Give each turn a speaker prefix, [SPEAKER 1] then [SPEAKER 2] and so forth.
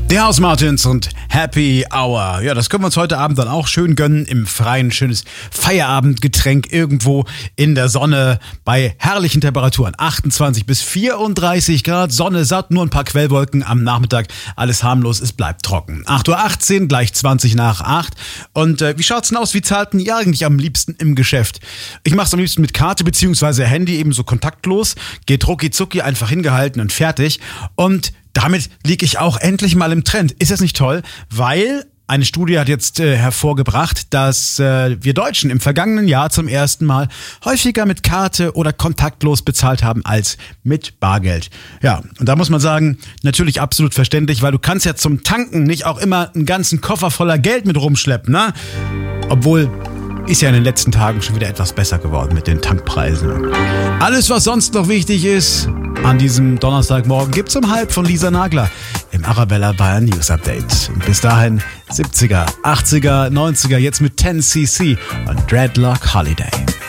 [SPEAKER 1] Die House Martins und Happy Hour. Ja, das können wir uns heute Abend dann auch schön gönnen im Freien. Schönes Feierabendgetränk irgendwo in der Sonne bei herrlichen Temperaturen. 28 bis 34 Grad, Sonne satt, nur ein paar Quellwolken am Nachmittag. Alles harmlos, es bleibt trocken. 8:18 Uhr, gleich 20 nach 8. Und wie schaut's denn aus? Wie zahlt denn ihr eigentlich am liebsten im Geschäft? Ich mach's am liebsten mit Karte bzw. Handy, ebenso kontaktlos. Geht rucki zucki, einfach hingehalten und fertig. Und damit liege ich auch endlich mal im Trend. Ist das nicht toll? Weil eine Studie hat jetzt hervorgebracht, dass wir Deutschen im vergangenen Jahr zum ersten Mal häufiger mit Karte oder kontaktlos bezahlt haben als mit Bargeld. Ja, und da muss man sagen, natürlich absolut verständlich, weil du kannst ja zum Tanken nicht auch immer einen ganzen Koffer voller Geld mit rumschleppen, ne? Obwohl, ist ja in den letzten Tagen schon wieder etwas besser geworden mit den Tankpreisen. Alles, was sonst noch wichtig ist, an diesem Donnerstagmorgen gibt's um 12:30 von Lisa Nagler im Arabella Bayern News Update. Und bis dahin 70er, 80er, 90er, jetzt mit 10cc und Dreadlock Holiday.